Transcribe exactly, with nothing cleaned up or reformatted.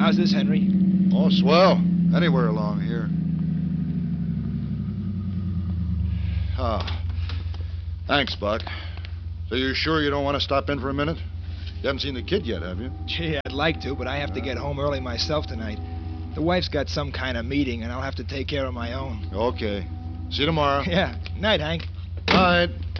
How's this, Henry? Oh, swell. Anywhere along here. Ah. Thanks, Buck. So you're sure you don't want to stop in for a minute? You haven't seen the kid yet, have you? Gee, I'd like to, but I have to get home early myself tonight. The wife's got some kind of meeting, and I'll have to take care of my own. Okay. See you tomorrow. Yeah. Night, Hank. Night.